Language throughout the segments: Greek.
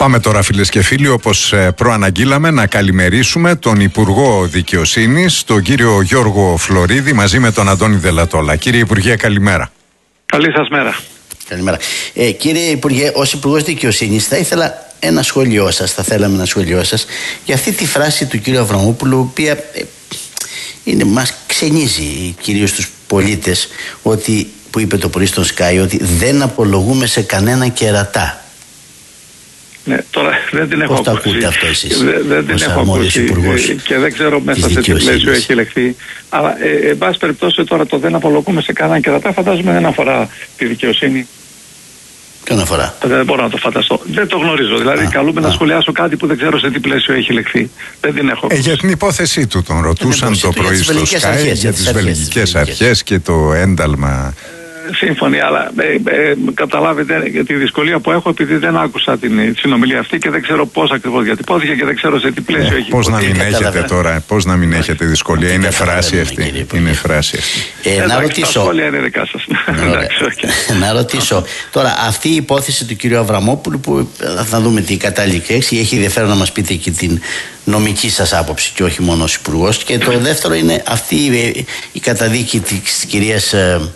Πάμε τώρα, φίλες και φίλοι, όπως προαναγγείλαμε, να καλημερίσουμε τον Υπουργό Δικαιοσύνης, τον κύριο Γιώργο Φλωρίδη, μαζί με τον Αντώνη Δελατόλα. Κύριε Υπουργέ, καλημέρα. Καλή σας μέρα. Καλημέρα. Κύριε Υπουργέ, ως Υπουργός Δικαιοσύνης θα ήθελα ένα σχόλιο σας, θα θέλαμε ένα σχόλιο σας για αυτή τη φράση του κύριου Αβραμόπουλου, η οποία μας ξενίζει κυρίως τους πολίτες, που είπε το πρωί στον Sky, ότι δεν απολογούμε σε κανένα κερατά. Ναι, τώρα δεν την έχω ακούσει. Πώς το ακούτε αυτό εσείς? Δεν την έχω ακούσει και δεν ξέρω μέσα σε τι πλαίσιο έχει ελεγχθεί. Αλλά εν πάση περιπτώσει, τώρα το δεν απολογούμε σε κανένα κερατά φαντάζομαι δεν αφορά τη δικαιοσύνη. Ποιον αφορά? Δεν μπορώ να το φανταστώ. Δεν το γνωρίζω. Δηλαδή, καλούμε να σχολιάσω κάτι που δεν ξέρω σε τι πλαίσιο έχει λεχθεί. Δεν την έχω. Για την υπόθεσή του τον ρωτούσαν το πρωί στο Sky για τις βελγικές αρχές και το ένταλμα. Σύμφωνοι, αλλά καταλάβετε τη δυσκολία που έχω επειδή δεν άκουσα την συνομιλία αυτή και δεν ξέρω πώς ακριβώς διατυπώθηκε και δεν ξέρω σε τι πλαίσιο έχει. Πώς να μην έχετε τώρα, πώς να μην έχετε δυσκολία, είναι φράση αυτή. Είναι φράση αυτή. Να ρωτήσω. Τα σχόλια είναι δικά σας. Να ρωτήσω. Τώρα, αυτή η υπόθεση του κύριου Αβραμόπουλου, που θα δούμε τι κατάληξη έχει ενδιαφέρον να μας πείτε και την νομική σας άποψη και όχι μόνο ως Υπουργός. Και το δεύτερο είναι αυτή η καταδίκη της κυρίας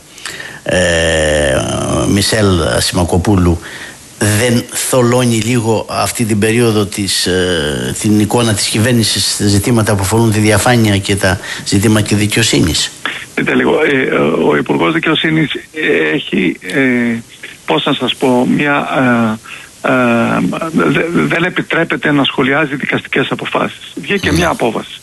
Μισελ Σιμακοπούλου. Δεν θολώνει λίγο αυτή την περίοδο την εικόνα της κυβέρνησης στα ζητήματα που αφορούν τη διαφάνεια και τα ζητήματα δικαιοσύνης? Δείτε λίγο, ο Υπουργός Δικαιοσύνης έχει, πώς να σας πω, δεν επιτρέπεται να σχολιάζει δικαστικές αποφάσεις. Βγήκε μια απόφαση.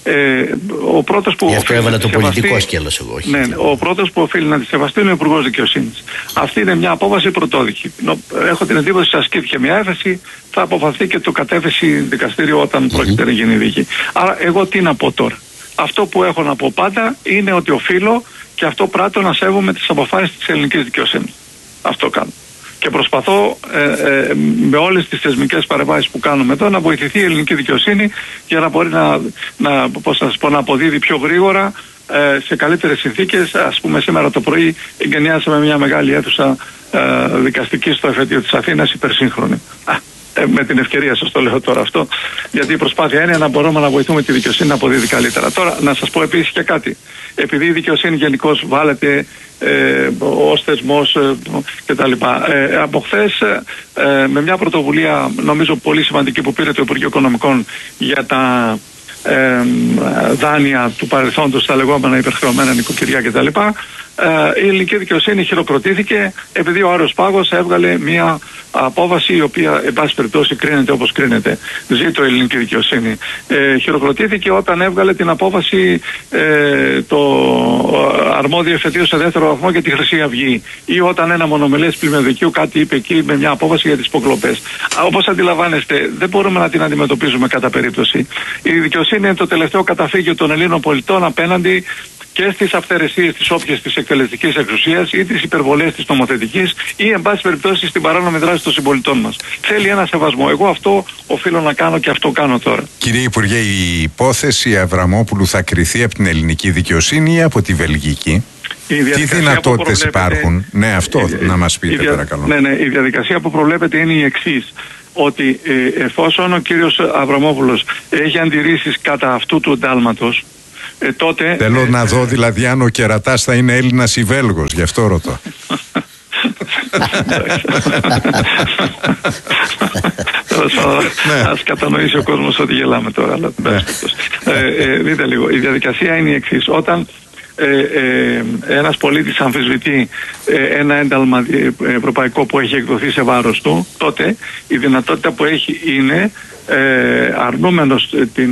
Ο πρώτος που γι' αυτό έβαλε το πολιτικό σκέλος εγώ. Ναι, ο πρώτος που οφείλει να τη σεβαστεί είναι ο Υπουργός Δικαιοσύνης. Αυτή είναι μια απόφαση πρωτόδικη. Έχω την εντύπωση ότι ασκήθηκε μια έφεση, θα αποφανθεί και το κατέθεση δικαστήριο όταν πρόκειται να γίνει δίκη. Άρα εγώ τι να πω τώρα? Αυτό που έχω να πω πάντα είναι ότι οφείλω και αυτό πράττω να σέβομαι τις αποφάσεις της ελληνικής δικαιοσύνης. Αυτό κάνω. Και προσπαθώ με όλες τις θεσμικές παρεμβάσεις που κάνουμε εδώ να βοηθηθεί η ελληνική δικαιοσύνη για να μπορεί να αποδίδει πιο γρήγορα σε καλύτερες συνθήκες. Ας πούμε, σήμερα το πρωί εγκαινιάσαμε μια μεγάλη αίθουσα δικαστική στο εφετείο της Αθήνας, υπερσύγχρονη. Με την ευκαιρία σας το λέω τώρα αυτό, γιατί η προσπάθεια είναι να μπορούμε να βοηθούμε τη δικαιοσύνη να αποδίδει καλύτερα. Τώρα, να σας πω επίσης και κάτι. Επειδή η δικαιοσύνη γενικώς βάλεται ως θεσμός κτλ. Από χθες, με μια πρωτοβουλία νομίζω πολύ σημαντική που πήρε το Υπουργείο Οικονομικών για τα δάνεια του παρελθόντος, τα λεγόμενα υπερχρεωμένα νοικοκυριά κτλ. Η ελληνική δικαιοσύνη χειροκροτήθηκε επειδή ο Άρεος Πάγος έβγαλε μια απόφαση η οποία εν πάση περιπτώσει κρίνεται όπως κρίνεται. Ζήτω η ελληνική δικαιοσύνη. Χειροκροτήθηκε όταν έβγαλε την απόφαση το αρμόδιο εφετείο σε δεύτερο βαθμό για τη Χρυσή Αυγή, ή όταν ένα μονομελές πλημμυροδικείο κάτι είπε εκεί με μια απόφαση για τις υποκλοπές. Όπως αντιλαμβάνεστε, δεν μπορούμε να την αντιμετωπίζουμε κατά περίπτωση. Η δικαιοσύνη είναι το τελευταίο καταφύγιο των Ελλήνων πολιτών απέναντι και στις αυθαιρεσίες της όποιας της εκτελεστικής εξουσίας ή τις υπερβολές της νομοθετικής ή εν πάση περιπτώσει στην παράνομη δράση των συμπολιτών μας. Θέλει ένα σεβασμό. Εγώ αυτό οφείλω να κάνω και αυτό κάνω τώρα. Κύριε Υπουργέ, η υπόθεση Αβραμόπουλου θα κριθεί από την ελληνική δικαιοσύνη ή από τη βελγική? Τι δυνατότητες υπάρχουν? Ναι, αυτό να μας πείτε παρακαλώ. Ναι, η διαδικασία που προβλέπεται είναι η εξής. Ότι εφόσον ο κύριος Αβραμόπουλος έχει αντιρρήσεις κατά αυτού του εντάλματος, τότε... Θέλω να δω δηλαδή αν ο κερατάς θα είναι Έλληνας ή Βέλγος, γι' αυτό ρωτώ. Ας κατανοήσει ο κόσμος ότι γελάμε τώρα. Δείτε λίγο, η διαδικασία είναι η εξής. Όταν ένας πολίτης αμφισβητεί ένα ένταλμα ευρωπαϊκό που έχει εκδοθεί σε βάρος του, τότε η δυνατότητα που έχει είναι αρνούμενος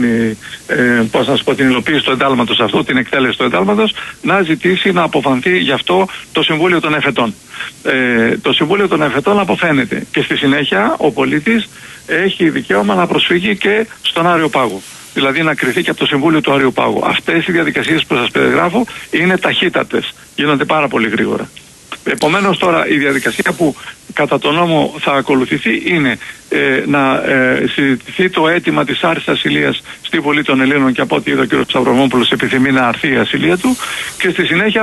την υλοποίηση του εντάλματος αυτού, την εκτέλεση του εντάλματος, να ζητήσει να αποφανθεί γι' αυτό το Συμβούλιο των Εφετών. Το Συμβούλιο των Εφετών αποφαίνεται και στη συνέχεια ο πολίτης έχει δικαίωμα να προσφύγει και στον Άριο Πάγο. Δηλαδή να κριθεί και από το Συμβούλιο του Άριου Πάγου. Αυτές οι διαδικασίες που σας περιγράφω είναι ταχύτατες. Γίνονται πάρα πολύ γρήγορα. Επομένως τώρα η διαδικασία που κατά τον νόμο θα ακολουθηθεί είναι να συζητηθεί το αίτημα της άρσης ασυλίας στη Βουλή των Ελλήνων, και από ό,τι είδε ο κ. Αβραμόπουλος επιθυμεί να αρθεί η ασυλία του, και στη συνέχεια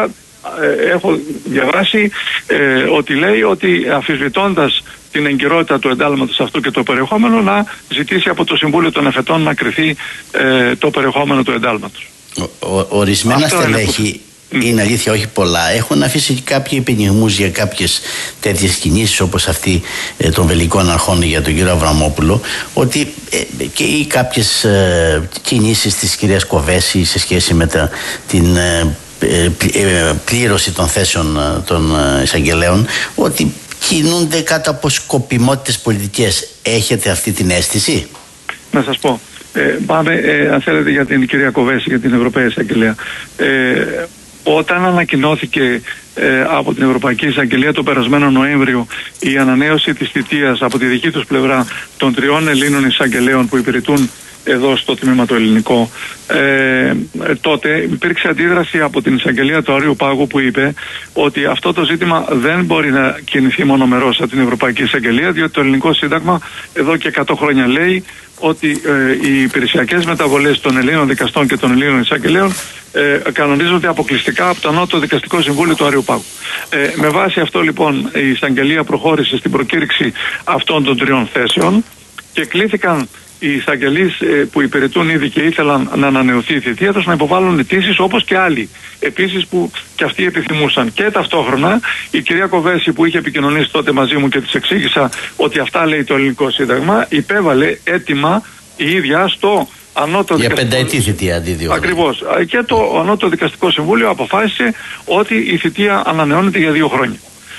έχω διαβάσει ότι λέει ότι αφισβητώντας την εγκυρότητα του εντάλματος αυτού και το περιεχόμενο, να ζητήσει από το Συμβούλιο των Εφετών να κριθεί το περιεχόμενο του εντάλματος. Ορισμένα στελέχη, είναι αλήθεια, όχι πολλά, έχουν αφήσει κάποιοι επενιγμούς για κάποιες τέτοιες κινήσεις, όπως αυτή των βελγικών αρχών για τον κύριο Αβραμόπουλο, ότι και ή κάποιες κινήσεις της κυρίας Κοβέση σε σχέση με την πλήρωση των θέσεων των εισαγγελέων, ότι κινούνται κάτω από σκοπιμότητες πολιτικές. Έχετε αυτή την αίσθηση? Να σας πω. Πάμε, αν θέλετε, για την κυρία Κοβέση, για την Ευρωπαϊκή Εισαγγελία. Όταν ανακοινώθηκε από την Ευρωπαϊκή Εισαγγελία το περασμένο Νοέμβριο η ανανέωση της θητείας από τη δική τους πλευρά των 3 Ελλήνων εισαγγελέων που υπηρετούν εδώ στο τμήμα το ελληνικό, τότε υπήρξε αντίδραση από την εισαγγελία του Αριού Πάγου, που είπε ότι αυτό το ζήτημα δεν μπορεί να κινηθεί μονομερώς από την Ευρωπαϊκή Εισαγγελία, διότι το ελληνικό σύνταγμα εδώ και 100 χρόνια λέει ότι οι υπηρεσιακές μεταβολές των Ελλήνων δικαστών και των Ελλήνων εισαγγελέων κανονίζονται αποκλειστικά από το Ανώτατο Δικαστικό Συμβούλιο του Αριού Πάγου. Με βάση αυτό λοιπόν η εισαγγελία προχώρησε στην προκήρυξη αυτών των 3 θέσεων και κλήθηκαν οι εισαγγελείς που υπηρετούν ήδη και ήθελαν να ανανεωθεί η θητεία τους να υποβάλουν αιτήσεις, όπως και άλλοι επίσης που και αυτοί επιθυμούσαν. Και ταυτόχρονα η κυρία Κοβέση, που είχε επικοινωνήσει τότε μαζί μου και της εξήγησα ότι αυτά λέει το ελληνικό σύνταγμα, υπέβαλε αίτημα η ίδια στο Ανώτατο για Δικαστικό... πενταετή θητεία αντί 2 χρόνια. Ακριβώς. Και το Ανώτατο Δικαστικό Συμβούλιο αποφάσισε ότι η θητεία ανανεώνεται για 2 χρόνια.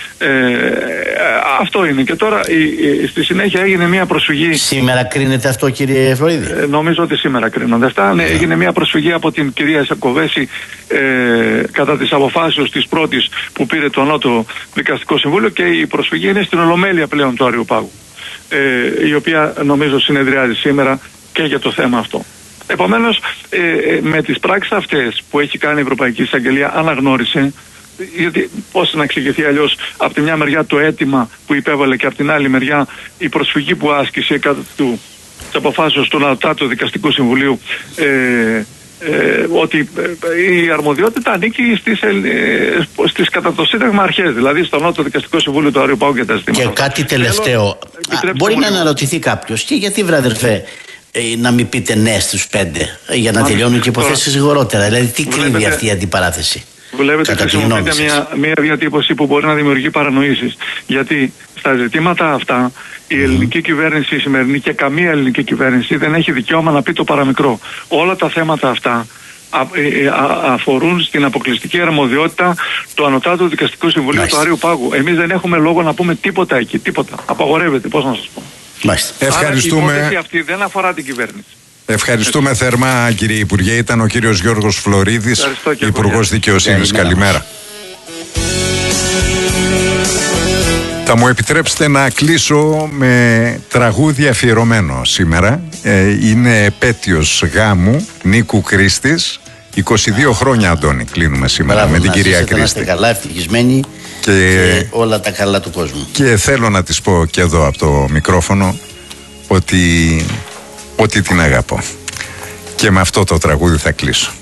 Αυτό είναι. Και τώρα στη συνέχεια έγινε μια προσφυγή. Σήμερα κρίνεται αυτό, κύριε Φλωρίδη? Νομίζω ότι σήμερα κρίνονται αυτά. Ναι, έγινε μια προσφυγή από την κυρία Κοβέση κατά της αποφάσεως της πρώτης που πήρε το Ανώτατο Δικαστικό Συμβούλιο, και η προσφυγή είναι στην Ολομέλεια πλέον του Αριού Πάγου, η οποία νομίζω συνεδριάζει σήμερα και για το θέμα αυτό. Επομένως, με τις πράξεις αυτές που έχει κάνει η Ευρωπαϊκή Εισαγγελία, αναγνώρισε, γιατί πώς να εξηγηθεί αλλιώς, από τη μια μεριά το αίτημα που υπέβαλε και από την άλλη μεριά η προσφυγή που άσκησε κατά της αποφάσεως του Ανώτατου Δικαστικού Συμβουλίου, ότι η αρμοδιότητα ανήκει στις κατά το Σύνταγμα αρχές, δηλαδή στο Ανώτατο Δικαστικό Συμβούλιο του Αριού Πάγου και τα ζητήματα. Και κάτι τελευταίο. Μπορεί να αναρωτηθεί κάποιος, και γιατί, βραδερφέ, να μην πείτε ναι στους 5 για να τελειώνουν και υποθέσεις γρηγορότερα? Δηλαδή τι κρύβει αυτή η αντιπαράθεση? Βλέπετε, χρησιμοποιείται μια διατύπωση που μπορεί να δημιουργεί παρανοήσεις. Γιατί στα ζητήματα αυτά η ελληνική κυβέρνηση, η σημερινή, και καμία ελληνική κυβέρνηση δεν έχει δικαίωμα να πει το παραμικρό. Όλα τα θέματα αυτά αφορούν στην αποκλειστική αρμοδιότητα του Ανωτάτου Δικαστικού Συμβουλίου του Αριού Πάγου. Εμείς δεν έχουμε λόγο να πούμε τίποτα εκεί, τίποτα. Απαγορεύεται, πώς να σας πω. Ευχαριστούμε. Άρα η υπόθεση αυτή δεν αφορά την κυβέρνηση. Ευχαριστούμε θερμά, κύριε Υπουργέ. Ήταν ο κύριος Γιώργος Φλωρίδης, Υπουργός Δικαιοσύνης. Καλημέρα. Θα μου επιτρέψετε να κλείσω με τραγούδι αφιερωμένο σήμερα. Είναι επέτειος γάμου Νίκου Κρίστης. 22 χρόνια, Αντώνη, κλείνουμε σήμερα. Μπράβο, με την κυρία Κρίστη. Να είστε καλά, ευτυχισμένοι και όλα τα καλά του κόσμου. Και θέλω να της πω και εδώ από το μικρόφωνο ότι την αγαπώ. Και με αυτό το τραγούδι θα κλείσω.